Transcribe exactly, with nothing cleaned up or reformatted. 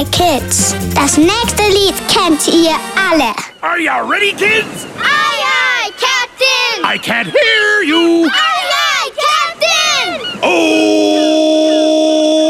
Kids. Das nächste Lied kennt ihr alle. Are you ready, kids? Aye, aye, Captain! I can't hear you.